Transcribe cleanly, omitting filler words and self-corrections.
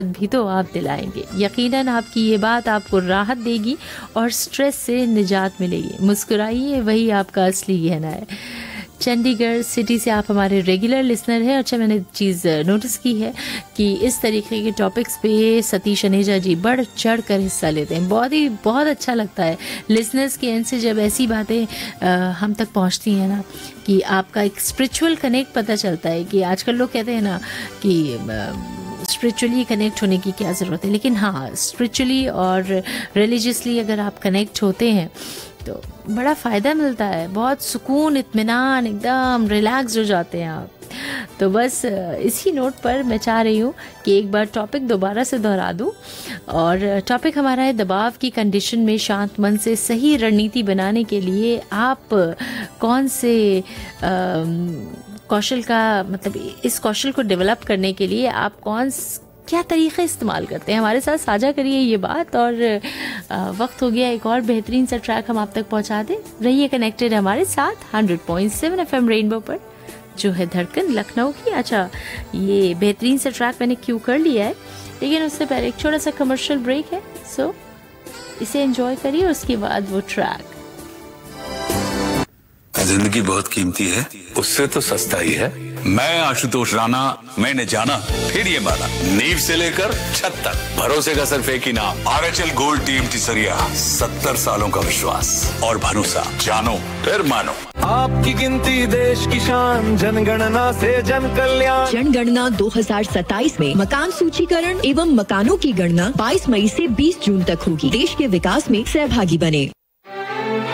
भी तो आप दिलाएंगे। यकीनन आपकी ये बात आपको राहत देगी और स्ट्रेस से निजात मिलेगी। मुस्कुराइए, वही आपका असली गहना है। चंडीगढ़ सिटी से आप हमारे रेगुलर लिसनर हैं। अच्छा, मैंने चीज़ नोटिस की है कि इस तरीके के टॉपिक्स पे सतीश अनेजा जी बढ़ चढ़ कर हिस्सा लेते हैं। बहुत अच्छा लगता है लिसनर्स के एंड से जब ऐसी बातें हम तक पहुंचती हैं ना, कि आपका एक स्पिरिचुअल कनेक्ट पता चलता है। कि आजकल लोग कहते हैं ना कि स्पिरिचुअली कनेक्ट होने की क्या ज़रूरत है, लेकिन हाँ, स्पिरिचुअली और रिलीजियसली अगर आप कनेक्ट होते हैं तो बड़ा फ़ायदा मिलता है। बहुत सुकून, इत्मीनान, एकदम रिलैक्स हो जाते हैं आप। तो बस इसी नोट पर मैं चाह रही हूँ कि एक बार टॉपिक दोबारा से दोहरा दूँ। और टॉपिक हमारा है, दबाव की कंडीशन में शांत मन से सही रणनीति बनाने के लिए आप कौन से कौशल का, मतलब इस कौशल को डेवलप करने के लिए आप क्या तरीक़े इस्तेमाल करते हैं, हमारे साथ साझा करिए ये बात। और वक्त हो गया एक और बेहतरीन सा ट्रैक हम आप तक पहुंचा दें। रहिए कनेक्टेड हमारे साथ 100.7 FM रेनबो पर, जो है धड़कन लखनऊ की। अच्छा, ये बेहतरीन सा ट्रैक मैंने क्यों कर लिया है, लेकिन उससे पहले एक छोटा सा कमर्शियल ब्रेक है, सो इसे एंजॉय करिए, उसके बाद वो ट्रैक। जिंदगी बहुत कीमती है, उससे तो सस्ता ही है। मैं आशुतोष राणा, मैंने जाना फिर ये माना, नींव से लेकर छत तक भरोसे का सिर्फ एक ही नाम, RHL गोल्ड टीम टिसरिया। 70 सालों का विश्वास और भरोसा, जानो फिर मानो। आपकी गिनती देश की शान, जनगणना से जन कल्याण। जनगणना 2027 में मकान सूचीकरण एवं मकानों की गणना 22 मई से 20 जून तक होगी। देश के विकास में सहभागी बने।